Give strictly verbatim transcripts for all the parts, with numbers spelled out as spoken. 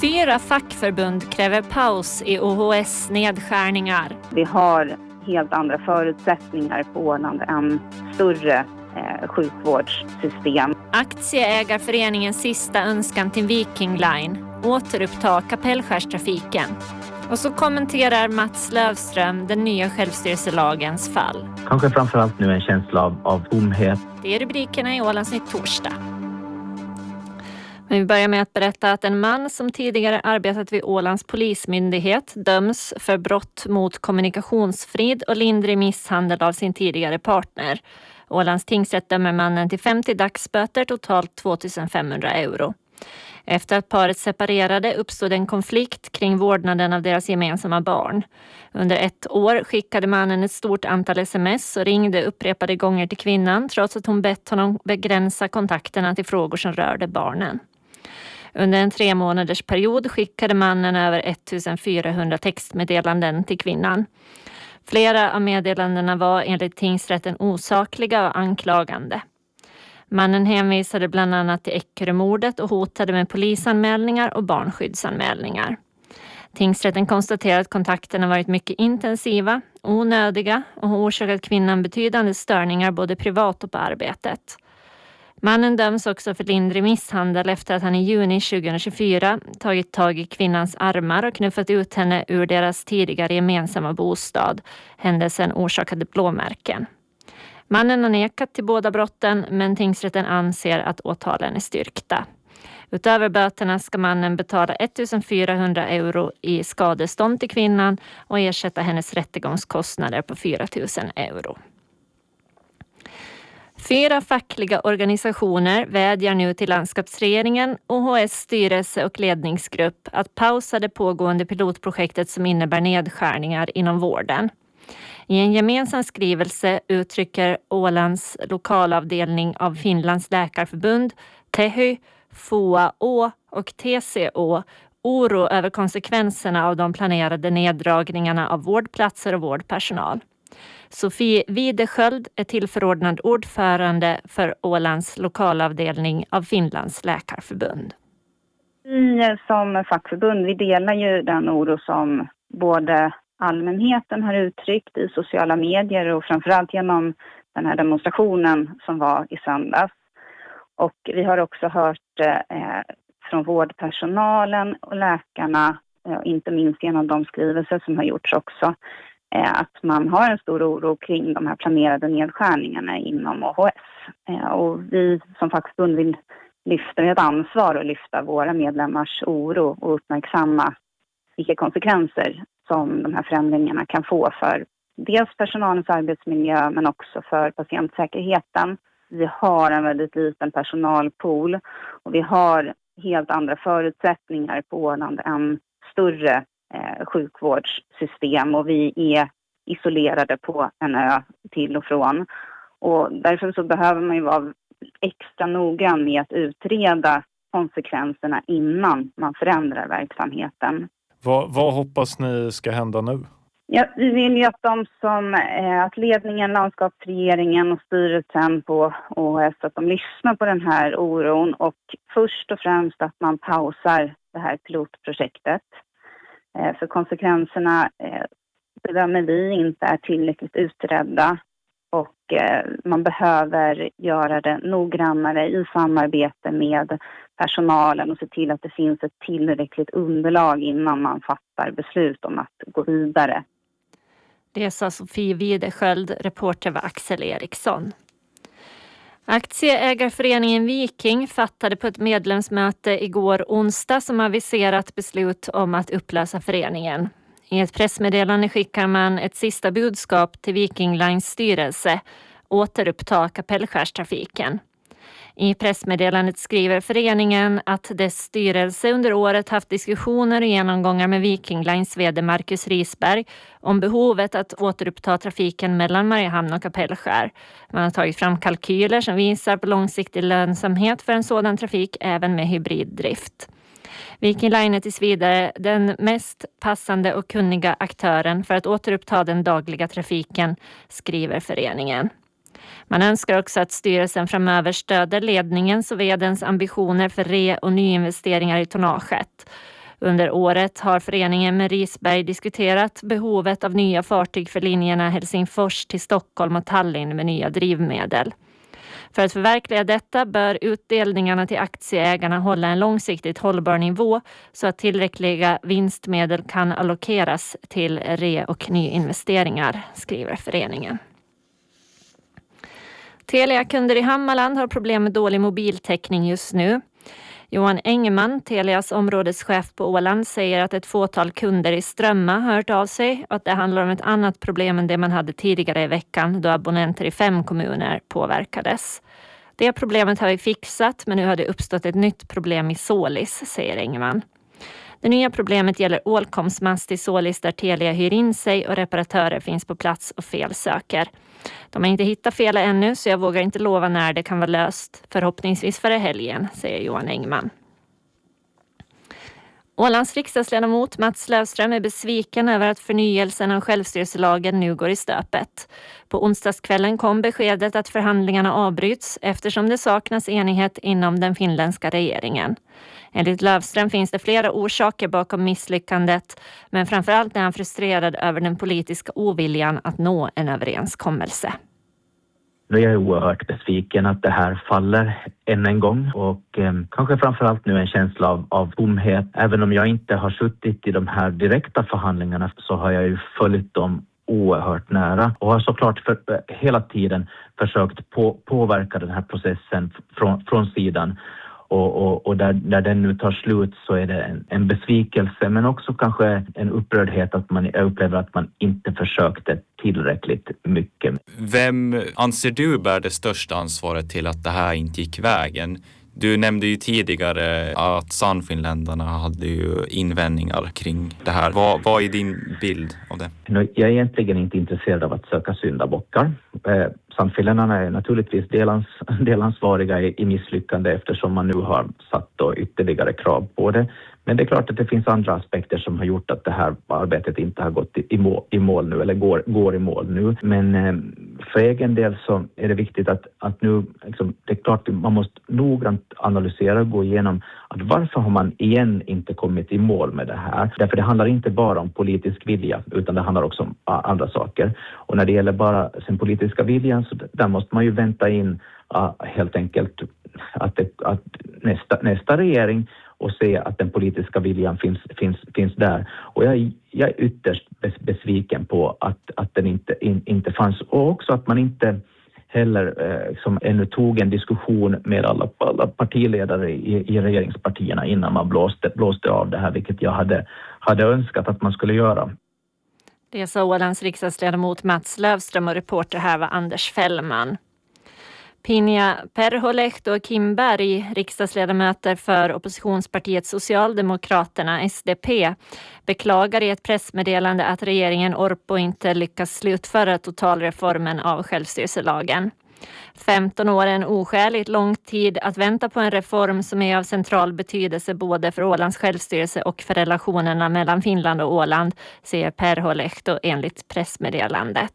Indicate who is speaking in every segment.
Speaker 1: Fyra fackförbund kräver paus i O H S nedskärningar.
Speaker 2: Vi har helt andra förutsättningar på Åland än större eh, sjukvårdssystem.
Speaker 1: Aktieägarföreningens sista önskan till Viking Line: återuppta Kapellskärstrafiken. Och så kommenterar Mats Lövström den nya självstyrelselagens fall.
Speaker 3: Kanske framförallt nu en känsla av, av tomhet.
Speaker 1: Det är rubrikerna i Ålandsnytt torsdag. Men vi börjar med att berätta att en man som tidigare arbetat vid Ålands polismyndighet döms för brott mot kommunikationsfrid och lindrig misshandel av sin tidigare partner. Ålands tingsrätt dömer mannen till femtio dagsböter, totalt tvåtusenfemhundra euro. Efter att paret separerade uppstod en konflikt kring vårdnaden av deras gemensamma barn. Under ett år skickade mannen ett stort antal sms och ringde upprepade gånger till kvinnan trots att hon bett honom begränsa kontakterna till frågor som rörde barnen. Under en tre månaders period skickade mannen över ettusenfyrahundra textmeddelanden till kvinnan. Flera av meddelandena var enligt tingsrätten osakliga och anklagande. Mannen hänvisade bland annat till Eckerömordet och hotade med polisanmälningar och barnskyddsanmälningar. Tingsrätten konstaterade att kontakterna varit mycket intensiva, onödiga och orsakat kvinnan betydande störningar både privat och på arbetet. Mannen döms också för lindrig misshandel efter att han i juni tjugohundratjugofyra tagit tag i kvinnans armar och knuffat ut henne ur deras tidigare gemensamma bostad. Händelsen orsakade blåmärken. Mannen har nekat till båda brotten, men tingsrätten anser att åtalen är styrkta. Utöver böterna ska mannen betala ettusenfyrahundra euro i skadestånd till kvinnan och ersätta hennes rättegångskostnader på fyratusen euro. Fyra fackliga organisationer vädjar nu till landskapsregeringen, O H S styrelse och ledningsgrupp att pausa det pågående pilotprojektet som innebär nedskärningar inom vården. I en gemensam skrivelse uttrycker Ålands lokalavdelning av Finlands läkarförbund, Tehy, F O A Å och T C Å oro över konsekvenserna av de planerade neddragningarna av vårdplatser och vårdpersonal. Sofie Widesköld är tillförordnad ordförande för Ålands lokalavdelning av Finlands läkarförbund.
Speaker 2: Vi som fackförbund, vi delar ju den oro som både allmänheten har uttryckt i sociala medier och framförallt genom den här demonstrationen som var i söndags. Och vi har också hört eh, från vårdpersonalen och läkarna, eh, inte minst genom de skrivelser som har gjorts också, eh, att man har en stor oro kring de här planerade nedskärningarna inom O H S. Eh, och vi som fackförbund vill lyfta ett ansvar och lyfta våra medlemmars oro och uppmärksamma vilka konsekvenser som de här förändringarna kan få för dels personalens arbetsmiljö men också för patientsäkerheten. Vi har en väldigt liten personalpool och vi har helt andra förutsättningar på Åland än större eh, sjukvårdssystem och vi är isolerade på en ö till och från. Och därför så behöver man ju vara extra noggrann med att utreda konsekvenserna innan man förändrar verksamheten.
Speaker 4: Vad, vad hoppas ni ska hända nu?
Speaker 2: Ja, vi vill ju att de som, eh, att ledningen, landskapsregeringen och styrelsen på O H S, att de lyssnar på den här oron och först och främst att man pausar det här pilotprojektet. Eh, för konsekvenserna eh, bedömer vi inte är tillräckligt utredda och eh, man behöver göra det noggrannare i samarbete med personalen och se till att det finns ett tillräckligt underlag innan man fattar beslut om att gå vidare.
Speaker 1: Det sa Sofie Widesköld, reporter var Axel Eriksson. Aktieägarföreningen Viking fattade på ett medlemsmöte igår onsdag som aviserat beslut om att upplösa föreningen. I ett pressmeddelande skickar man ett sista budskap till Viking Lines styrelse: återuppta Kapellskärstrafiken. I pressmeddelandet skriver föreningen att dess styrelse under året haft diskussioner och genomgångar med Viking Lines vd Marcus Risberg om behovet att återuppta trafiken mellan Mariehamn och Kapellskär. Man har tagit fram kalkyler som visar på långsiktig lönsamhet för en sådan trafik även med hybriddrift. Viking Line är tills vidare den mest passande och kunniga aktören för att återuppta den dagliga trafiken, skriver föreningen. Man önskar också att styrelsen framöver stöder ledningens och vdens ambitioner för re- och nyinvesteringar i tonnaget. Under året har föreningen med Risberg diskuterat behovet av nya fartyg för linjerna Helsingfors till Stockholm och Tallinn med nya drivmedel. För att förverkliga detta bör utdelningarna till aktieägarna hålla en långsiktigt hållbar nivå så att tillräckliga vinstmedel kan allokeras till re- och nyinvesteringar, skriver föreningen. Telia-kunder i Hammarland har problem med dålig mobiltäckning just nu. Johan Engeman, Telias områdeschef på Åland, säger att ett fåtal kunder i Strömma har hört av sig och att det handlar om ett annat problem än det man hade tidigare i veckan då abonnenter i fem kommuner påverkades. Det problemet har vi fixat, men nu har det uppstått ett nytt problem i Sålis, säger Engeman. Det nya problemet gäller ålkomstmast i Sålis där Telia hyr in sig och reparatörer finns på plats och felsöker. De har inte hittat fel ännu så jag vågar inte lova när det kan vara löst. Förhoppningsvis före helgen, säger Johan Engman. Ålands riksdagsledamot Mats Lövström är besviken över att förnyelsen av självstyrelselagen nu går i stöpet. På onsdagskvällen kom beskedet att förhandlingarna avbryts eftersom det saknas enighet inom den finländska regeringen. Enligt Lövström finns det flera orsaker bakom misslyckandet, men framförallt är han frustrerad över den politiska oviljan att nå en överenskommelse.
Speaker 3: Jag är oerhört besviken att det här faller än en gång och eh, kanske framförallt nu en känsla av, av tomhet. Även om jag inte har suttit i de här direkta förhandlingarna så har jag ju följt dem oerhört nära och har såklart för, eh, hela tiden försökt på, påverka den här processen från, från sidan. Och, och, och där, där den nu tar slut så är det en, en besvikelse men också kanske en upprördhet att man upplever att man inte försökte tillräckligt mycket.
Speaker 5: Vem anser du bär det största ansvaret till att det här inte gick vägen? Du nämnde ju tidigare att Sannfinländarna hade ju invändningar kring det här. Vad, vad är din bild av det?
Speaker 3: Jag är egentligen inte intresserad av att söka syndabockar. Eh, Sannfinländarna är naturligtvis delans, delansvariga i, i misslyckande eftersom man nu har satt då ytterligare krav på det. Men det är klart att det finns andra aspekter som har gjort att det här arbetet inte har gått i, i, mål, i mål nu eller går, går i mål nu. Men eh, för egen del så är det viktigt att, att nu, liksom, det är klart att man måste noggrant analysera och gå igenom att varför har man igen inte kommit i mål med det här. Därför det handlar inte bara om politisk vilja utan det handlar också om andra saker. Och när det gäller bara sin politiska viljan så där måste man ju vänta in uh, helt enkelt att, det, att nästa, nästa regering och se att den politiska viljan finns, finns, finns där. Och jag, jag är ytterst besviken på att, att den inte, in, inte fanns. Och också att man inte heller eh, som ännu tog en diskussion med alla, alla partiledare i, i regeringspartierna innan man blåste, blåste av det här, vilket jag hade, hade önskat att man skulle göra.
Speaker 1: Det sa Ålands riksdagsledamot Mats Lövström och reporter här var Anders Fällman. Pinja Perholehto och Kim Berg, riksdagsledamöter för oppositionspartiet Socialdemokraterna S D P, beklagar i ett pressmeddelande att regeringen Orpo inte lyckas slutföra totalreformen av självstyrelselagen. femton år är en oskäligt lång tid att vänta på en reform som är av central betydelse både för Ålands självstyrelse och för relationerna mellan Finland och Åland, säger Perholehto enligt pressmeddelandet.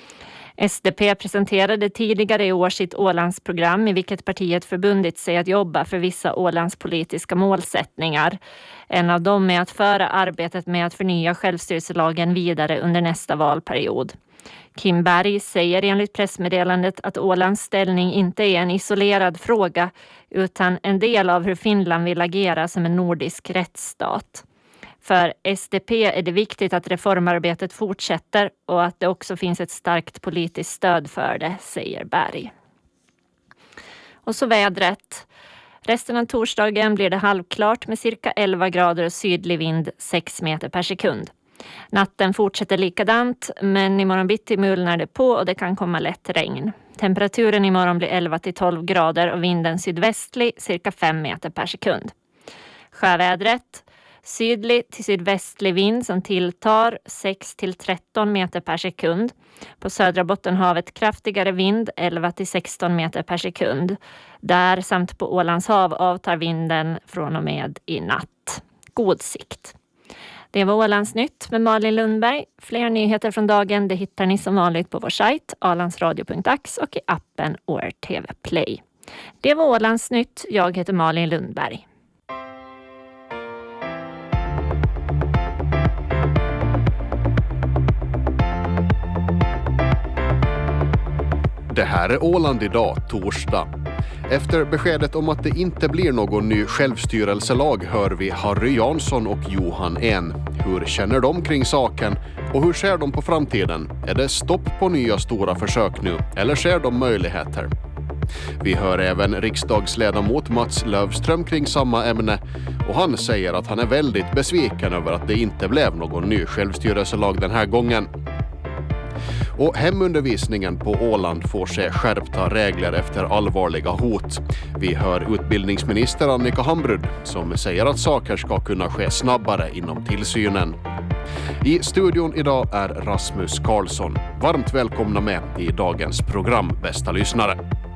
Speaker 1: S D P presenterade tidigare i år sitt Ålandsprogram i vilket partiet förbundit sig att jobba för vissa Ålandspolitiska målsättningar. En av dem är att föra arbetet med att förnya självstyrelselagen vidare under nästa valperiod. Kim Berg säger enligt pressmeddelandet att Ålands ställning inte är en isolerad fråga utan en del av hur Finland vill agera som en nordisk rättsstat. För S D P är det viktigt att reformarbetet fortsätter och att det också finns ett starkt politiskt stöd för det, säger Berg. Och så vädret. Resten av torsdagen blir det halvklart med cirka elva grader och sydlig vind sex meter per sekund. Natten fortsätter likadant men imorgon bitti mulnar det på och det kan komma lätt regn. Temperaturen imorgon blir elva till tolv grader och vinden sydvästlig cirka fem meter per sekund. Sjövädret. Sydlig till sydvästlig vind som tilltar sex till tretton meter per sekund. På södra Bottenhavet kraftigare vind elva till sexton meter per sekund. Där samt på Ålands hav avtar vinden från och med i natt. God sikt. Det var Ålands nytt med Malin Lundberg. Fler nyheter från dagen det hittar ni som vanligt på vår sajt ålandsradio punkt ax och i appen O R T V Play. Det var Ålands nytt. Jag heter Malin Lundberg.
Speaker 6: Det här är Åland idag, torsdag. Efter beskedet om att det inte blir någon ny självstyrelselag hör vi Harry Jansson och Johan En. Hur känner de kring saken och hur ser de på framtiden? Är det stopp på nya stora försök nu eller ser de möjligheter? Vi hör även riksdagsledamot Mats Löfström kring samma ämne och han säger att han är väldigt besviken över att det inte blev någon ny självstyrelselag den här gången. Och hemundervisningen på Åland får se skärpta regler efter allvarliga hot. Vi hör utbildningsminister Annika Hambrud som säger att saker ska kunna ske snabbare inom tillsynen. I studion idag är Rasmus Karlsson. Varmt välkomna med i dagens program, bästa lyssnare.